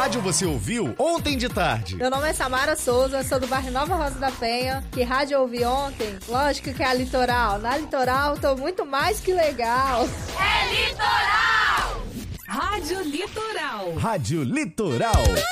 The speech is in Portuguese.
rádio você ouviu ontem de tarde? Meu nome é Samara Souza, sou do bairro Nova Rosa da Penha. Que rádio eu ouvi ontem? Lógico que é a Litoral. Na Litoral tô muito mais que legal. É Litoral! Rádio Litoral. Rádio Litoral.